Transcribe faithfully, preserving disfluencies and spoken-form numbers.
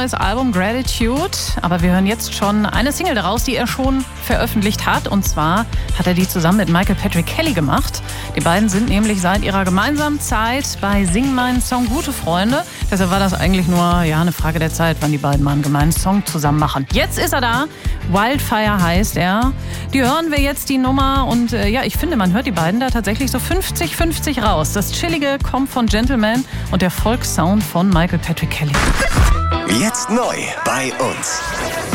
neues Album Gratitude. Aber wir hören jetzt schon eine Single daraus, die er schon veröffentlicht hat. Und zwar hat er die zusammen mit Michael Patrick Kelly gemacht. Die beiden sind nämlich seit ihrer gemeinsamen Zeit bei Sing meinen Song gute Freunde. Deshalb war das eigentlich nur ja, eine Frage der Zeit, wann die beiden mal einen gemeinen Song zusammen machen. Jetzt ist er da. Wildfire heißt er. Die hören wir jetzt, die Nummer. Und äh, ja, ich finde, man hört die beiden da tatsächlich so fünfzig fünfzig raus. Das Chillige kommt von Gentleman und der Folksound von Michael Patrick Kelly. Jetzt neu bei uns.